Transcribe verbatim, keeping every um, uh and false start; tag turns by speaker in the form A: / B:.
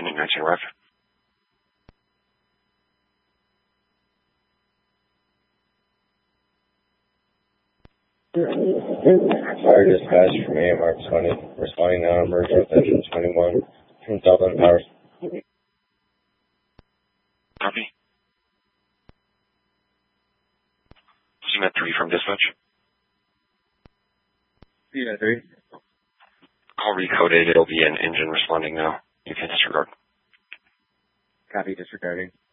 A: responding nineteen Rev.
B: Fire dispatch from A M R twenty, responding now, emerge with engine twenty-one from Dublin Power.
A: Copy. Cement three from dispatch.
B: Yeah, three.
A: Call recoded. It'll be an engine responding now. You can disregard.
B: Copy, disregarding.